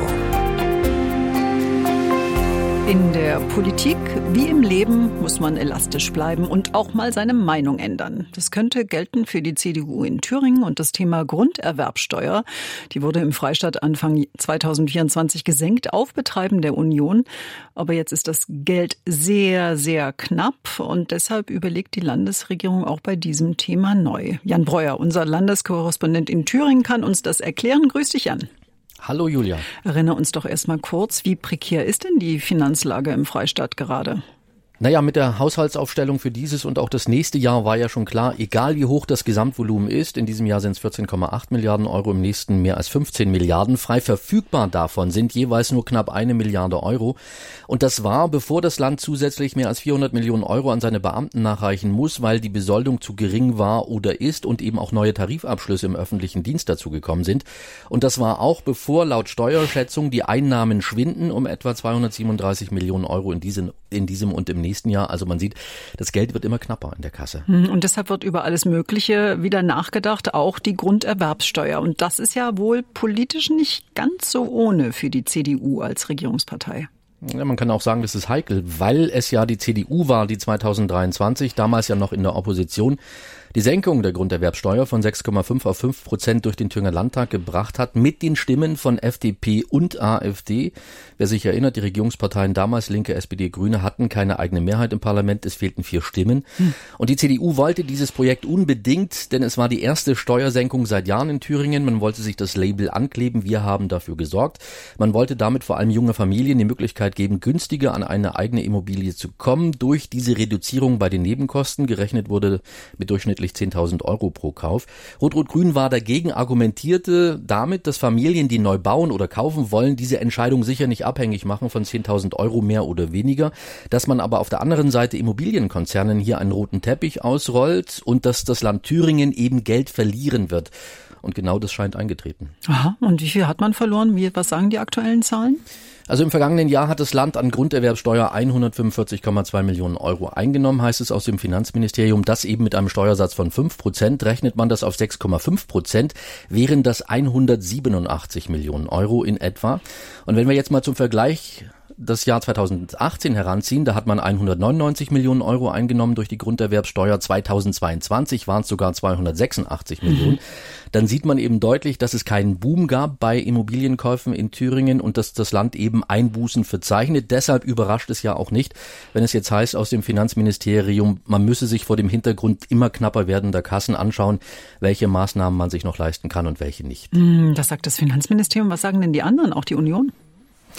In der Politik wie im Leben muss man elastisch bleiben und auch mal seine Meinung ändern. Das könnte gelten für die C D U in Thüringen und das Thema Grunderwerbsteuer. Die wurde im Freistaat Anfang zweitausendvierundzwanzig gesenkt auf Betreiben der Union. Aber jetzt ist das Geld sehr, sehr knapp und deshalb überlegt die Landesregierung auch bei diesem Thema neu. Jan Breuer, unser Landeskorrespondent in Thüringen, kann uns das erklären. Grüß dich, Jan. Hallo Julia. Erinnere uns doch erstmal kurz, wie prekär ist denn die Finanzlage im Freistaat gerade? Naja, mit der Haushaltsaufstellung für dieses und auch das nächste Jahr war ja schon klar, egal wie hoch das Gesamtvolumen ist, in diesem Jahr sind es vierzehn Komma acht Milliarden Euro, im nächsten mehr als fünfzehn Milliarden. Frei verfügbar davon sind jeweils nur knapp eine Milliarde Euro. Und das war, bevor das Land zusätzlich mehr als vierhundert Millionen Euro an seine Beamten nachreichen muss, weil die Besoldung zu gering war oder ist und eben auch neue Tarifabschlüsse im öffentlichen Dienst dazugekommen sind. Und das war auch, bevor laut Steuerschätzung die Einnahmen schwinden um etwa zweihundertsiebenunddreißig Millionen Euro in diesem, in diesem und im nächsten Jahr. Also man sieht, das Geld wird immer knapper in der Kasse. Und deshalb wird über alles Mögliche wieder nachgedacht, auch die Grunderwerbssteuer. Und das ist ja wohl politisch nicht ganz so ohne für die C D U als Regierungspartei. Ja, man kann auch sagen, das ist heikel, weil es ja die C D U war, die zweitausenddreiundzwanzig, damals ja noch in der Opposition, die Senkung der Grunderwerbsteuer von sechs Komma fünf auf fünf Prozent durch den Thüringer Landtag gebracht hat, mit den Stimmen von F D P und AfD. Wer sich erinnert, die Regierungsparteien damals, Linke, S P D, Grüne, hatten keine eigene Mehrheit im Parlament, es fehlten vier Stimmen. Hm. Und die C D U wollte dieses Projekt unbedingt, denn es war die erste Steuersenkung seit Jahren in Thüringen. Man wollte sich das Label ankleben, wir haben dafür gesorgt. Man wollte damit vor allem junge Familien die Möglichkeit geben, günstiger an eine eigene Immobilie zu kommen, durch diese Reduzierung bei den Nebenkosten. Gerechnet wurde mit durchschnittlich zehntausend Euro pro Kauf. Rot-Rot-Grün war dagegen, argumentierte damit, dass Familien, die neu bauen oder kaufen wollen, diese Entscheidung sicher nicht abhängig machen von zehntausend Euro mehr oder weniger, dass man aber auf der anderen Seite Immobilienkonzernen hier einen roten Teppich ausrollt und dass das Land Thüringen eben Geld verlieren wird. Und genau das scheint eingetreten. Aha, und wie viel hat man verloren? Wie, was sagen die aktuellen Zahlen? Also im vergangenen Jahr hat das Land an Grunderwerbsteuer hundertfünfundvierzig Komma zwei Millionen Euro eingenommen, heißt es aus dem Finanzministerium. Das eben mit einem Steuersatz von fünf Prozent. Rechnet man das auf sechs Komma fünf Prozent, wären das hundertsiebenundachtzig Millionen Euro in etwa. Und wenn wir jetzt mal zum Vergleich das Jahr zweitausendachtzehn heranziehen, da hat man hundertneunundneunzig Millionen Euro eingenommen durch die Grunderwerbsteuer. zweitausendzweiundzwanzig waren es sogar zweihundertsechsundachtzig mhm. Millionen. Dann sieht man eben deutlich, dass es keinen Boom gab bei Immobilienkäufen in Thüringen und dass das Land eben Einbußen verzeichnet. Deshalb überrascht es ja auch nicht, wenn es jetzt heißt aus dem Finanzministerium, man müsse sich vor dem Hintergrund immer knapper werdender Kassen anschauen, welche Maßnahmen man sich noch leisten kann und welche nicht. Das sagt das Finanzministerium. Was sagen denn die anderen, auch die Union?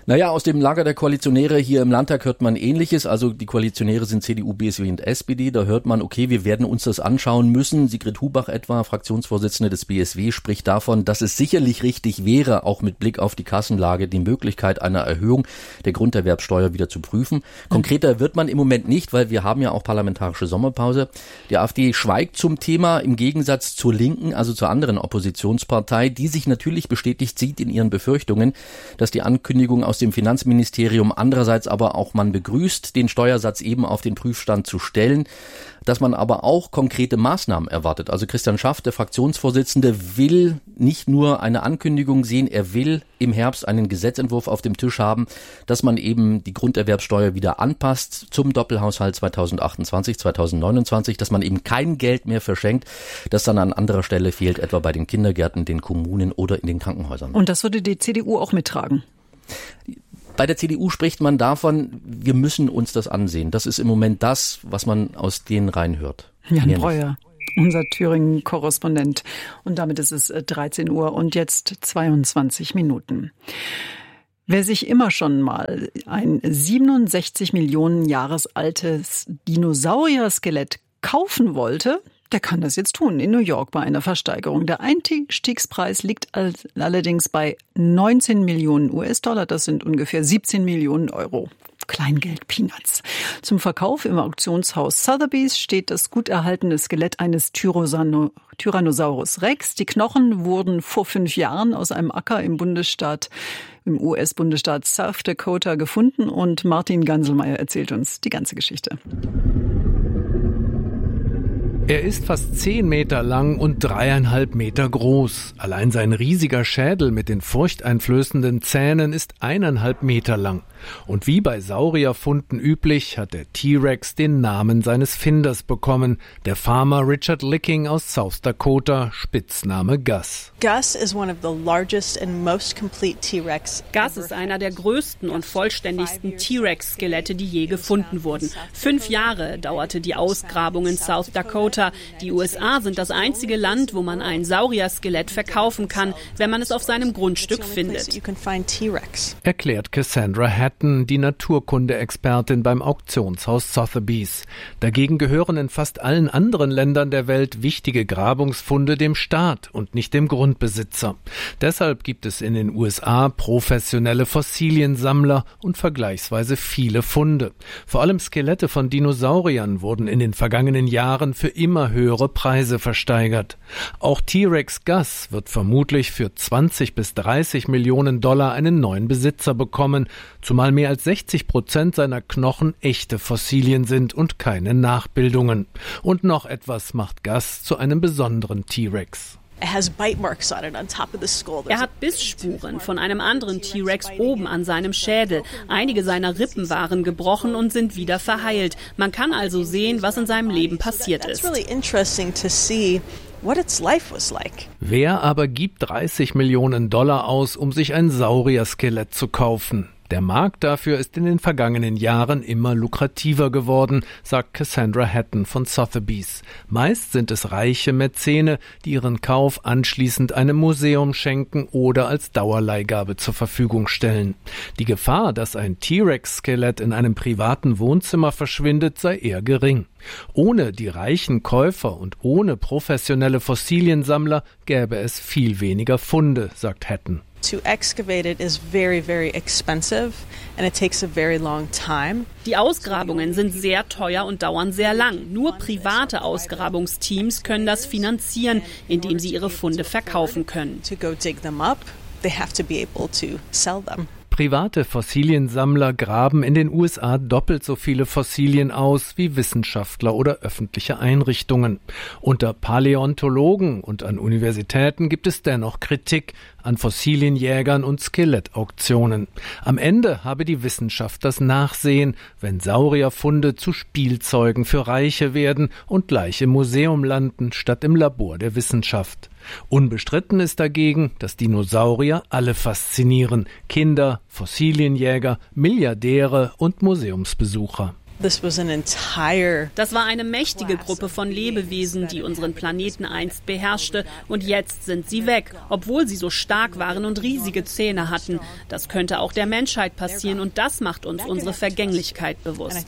Naja, aus dem Lager der Koalitionäre hier im Landtag hört man Ähnliches. Also die Koalitionäre sind C D U, B S W und S P D. Da hört man, okay, wir werden uns das anschauen müssen. Sigrid Hubach etwa, Fraktionsvorsitzende des B S W, spricht davon, dass es sicherlich richtig wäre, auch mit Blick auf die Kassenlage die Möglichkeit einer Erhöhung der Grunderwerbsteuer wieder zu prüfen. Konkreter wird man im Moment nicht, weil wir haben ja auch parlamentarische Sommerpause. Die AfD schweigt zum Thema im Gegensatz zur Linken, also zur anderen Oppositionspartei, die sich natürlich bestätigt sieht in ihren Befürchtungen, dass die Ankündigung aus dem Finanzministerium andererseits aber auch man begrüßt, den Steuersatz eben auf den Prüfstand zu stellen, dass man aber auch konkrete Maßnahmen erwartet. Also Christian Schaff, der Fraktionsvorsitzende, will nicht nur eine Ankündigung sehen, er will im Herbst einen Gesetzentwurf auf dem Tisch haben, dass man eben die Grunderwerbsteuer wieder anpasst zum Doppelhaushalt zweitausendachtundzwanzig, zweitausendneunundzwanzig, dass man eben kein Geld mehr verschenkt, das dann an anderer Stelle fehlt, etwa bei den Kindergärten, den Kommunen oder in den Krankenhäusern. Und das würde die C D U auch mittragen? Bei der C D U spricht man davon, wir müssen uns das ansehen. Das ist im Moment das, was man aus denen reinhört. Jan Breuer, unser Thüringen-Korrespondent. Und damit ist es dreizehn Uhr und jetzt zweiundzwanzig Minuten. Wer sich immer schon mal ein siebenundsechzig Millionen Jahres altes Dinosaurier-Skelett kaufen wollte, der kann das jetzt tun in New York bei einer Versteigerung. Der Einstiegspreis liegt allerdings bei neunzehn Millionen U S-Dollar. Das sind ungefähr siebzehn Millionen Euro. Kleingeld, Peanuts. Zum Verkauf im Auktionshaus Sotheby's steht das gut erhaltene Skelett eines Tyranno- Tyrannosaurus Rex. Die Knochen wurden vor fünf Jahren aus einem Acker im Bundesstaat, im U S-Bundesstaat South Dakota gefunden und Martin Ganselmeier erzählt uns die ganze Geschichte. Er ist fast zehn Meter lang und dreieinhalb Meter groß. Allein sein riesiger Schädel mit den furchteinflößenden Zähnen ist eineinhalb Meter lang. Und wie bei Saurierfunden üblich, hat der T-Rex den Namen seines Finders bekommen, der Farmer Richard Licking aus South Dakota, Spitzname Gus. Gus is one of the largest and most complete T-Rex. Gus ist einer der größten und vollständigsten T-Rex-Skelette, die je gefunden wurden. Fünf Jahre dauerte die Ausgrabung in South Dakota. Die U S A sind das einzige Land, wo man ein Saurier-Skelett verkaufen kann, wenn man es auf seinem Grundstück findet. Erklärt Cassandra Hatton, die Naturkunde-Expertin beim Auktionshaus Sotheby's. Dagegen gehören in fast allen anderen Ländern der Welt wichtige Grabungsfunde dem Staat und nicht dem Grundbesitzer. Deshalb gibt es in den U S A professionelle Fossiliensammler und vergleichsweise viele Funde. Vor allem Skelette von Dinosauriern wurden in den vergangenen Jahren für immer höhere Preise versteigert. Auch T-Rex Gus wird vermutlich für zwanzig bis dreißig Millionen Dollar einen neuen Besitzer bekommen, zumal mehr als sechzig Prozent seiner Knochen echte Fossilien sind und keine Nachbildungen. Und noch etwas macht Gus zu einem besonderen T-Rex. Er hat Bissspuren von einem anderen T-Rex oben an seinem Schädel. Einige seiner Rippen waren gebrochen und sind wieder verheilt. Man kann also sehen, was in seinem Leben passiert ist. Wer aber gibt dreißig Millionen Dollar aus, um sich ein Saurier-Skelett zu kaufen? Der Markt dafür ist in den vergangenen Jahren immer lukrativer geworden, sagt Cassandra Hatton von Sotheby's. Meist sind es reiche Mäzene, die ihren Kauf anschließend einem Museum schenken oder als Dauerleihgabe zur Verfügung stellen. Die Gefahr, dass ein T-Rex-Skelett in einem privaten Wohnzimmer verschwindet, sei eher gering. Ohne die reichen Käufer und ohne professionelle Fossiliensammler gäbe es viel weniger Funde, sagt Hatton. To excavate it is very, very expensive and it takes a very long time. Die Ausgrabungen sind sehr teuer und dauern sehr lang. Nur private Ausgrabungsteams können das finanzieren, indem sie ihre Funde verkaufen können. To go dig them up, they have to be able to sell them. Private Fossiliensammler graben in den U S A doppelt so viele Fossilien aus wie Wissenschaftler oder öffentliche Einrichtungen. Unter Paläontologen und an Universitäten gibt es dennoch Kritik an Fossilienjägern und Skelettauktionen. Am Ende habe die Wissenschaft das Nachsehen, wenn Saurierfunde zu Spielzeugen für Reiche werden und gleich im Museum landen, statt im Labor der Wissenschaft. Unbestritten ist dagegen, dass Dinosaurier alle faszinieren. Kinder, Fossilienjäger, Milliardäre und Museumsbesucher. Das war eine mächtige Gruppe von Lebewesen, die unseren Planeten einst beherrschte. Und jetzt sind sie weg, obwohl sie so stark waren und riesige Zähne hatten. Das könnte auch der Menschheit passieren und das macht uns unsere Vergänglichkeit bewusst.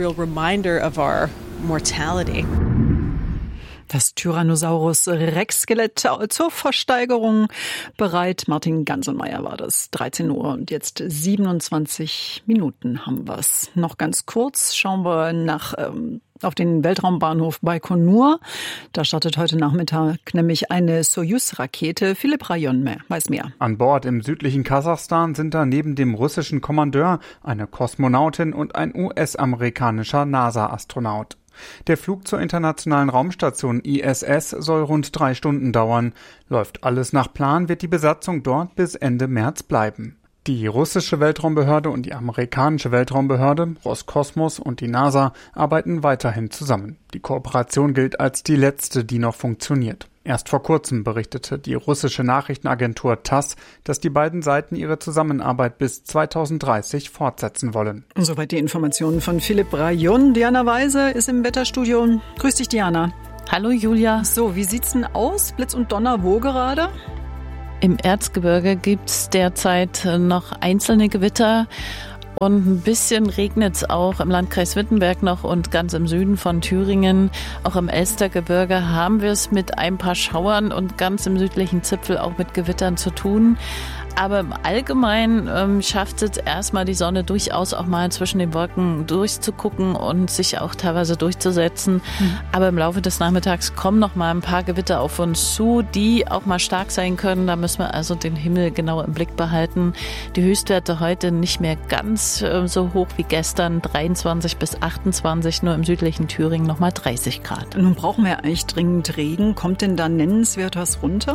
Das Tyrannosaurus Rex-Skelett zur Versteigerung bereit. Martin Ganselmeier war das. dreizehn Uhr und jetzt siebenundzwanzig Minuten haben wir es. Noch ganz kurz schauen wir nach ähm, auf den Weltraumbahnhof Baikonur. Da startet heute Nachmittag nämlich eine Sojus-Rakete. Philipp Rayon weiß mehr. An Bord im südlichen Kasachstan sind da neben dem russischen Kommandeur eine Kosmonautin und ein U S-amerikanischer NASA-Astronaut. Der Flug zur internationalen Raumstation I S S soll rund drei Stunden dauern. Läuft alles nach Plan, wird die Besatzung dort bis Ende März bleiben. Die russische Weltraumbehörde und die amerikanische Weltraumbehörde, Roskosmos und die NASA arbeiten weiterhin zusammen. Die Kooperation gilt als die letzte, die noch funktioniert. Erst vor kurzem berichtete die russische Nachrichtenagentur TASS, dass die beiden Seiten ihre Zusammenarbeit bis zweitausenddreißig fortsetzen wollen. Soweit die Informationen von Philipp Rayon. Diana Weise ist im Wetterstudio. Grüß dich, Diana. Hallo, Julia. So, wie sieht's denn aus? Blitz und Donner wo gerade? Im Erzgebirge gibt's derzeit noch einzelne Gewitter. Und ein bisschen regnet es auch im Landkreis Wittenberg noch und ganz im Süden von Thüringen. Auch im Elstergebirge haben wir es mit ein paar Schauern und ganz im südlichen Zipfel auch mit Gewittern zu tun. Aber im Allgemeinen ähm, schafft es erstmal die Sonne durchaus auch mal zwischen den Wolken durchzugucken und sich auch teilweise durchzusetzen. Mhm. Aber im Laufe des Nachmittags kommen noch mal ein paar Gewitter auf uns zu, die auch mal stark sein können. Da müssen wir also den Himmel genau im Blick behalten. Die Höchstwerte heute nicht mehr ganz äh, so hoch wie gestern, dreiundzwanzig bis achtundzwanzig, nur im südlichen Thüringen noch mal dreißig Grad. Nun brauchen wir eigentlich dringend Regen. Kommt denn da nennenswert was runter?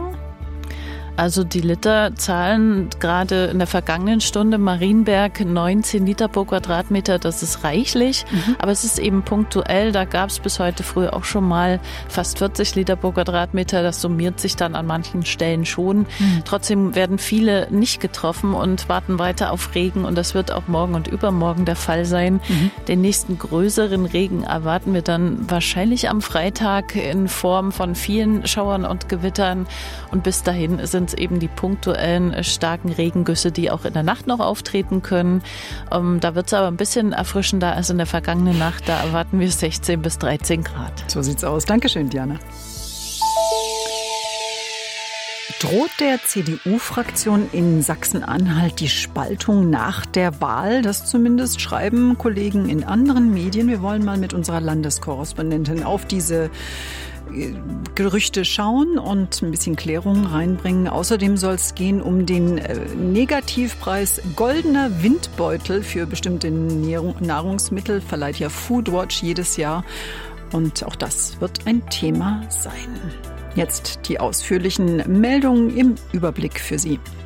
Also die Literzahlen gerade in der vergangenen Stunde, Marienberg neunzehn Liter pro Quadratmeter, das ist reichlich, mhm. aber es ist eben punktuell, da gab es bis heute früh auch schon mal fast vierzig Liter pro Quadratmeter, das summiert sich dann an manchen Stellen schon. Mhm. Trotzdem werden viele nicht getroffen und warten weiter auf Regen und das wird auch morgen und übermorgen der Fall sein. Mhm. Den nächsten größeren Regen erwarten wir dann wahrscheinlich am Freitag in Form von vielen Schauern und Gewittern und bis dahin sind es eben die punktuellen starken Regengüsse, die auch in der Nacht noch auftreten können. Ähm, da wird es aber ein bisschen erfrischender als in der vergangenen Nacht. Da erwarten wir sechzehn bis dreizehn Grad. So sieht's aus. Dankeschön, Diana. Droht der C D U-Fraktion in Sachsen-Anhalt die Spaltung nach der Wahl? Das zumindest schreiben Kollegen in anderen Medien. Wir wollen mal mit unserer Landeskorrespondentin auf diese Gerüchte schauen und ein bisschen Klärung reinbringen. Außerdem soll es gehen um den Negativpreis Goldener Windbeutel für bestimmte Nahrungsmittel, verleiht ja Foodwatch jedes Jahr. Und auch das wird ein Thema sein. Jetzt die ausführlichen Meldungen im Überblick für Sie.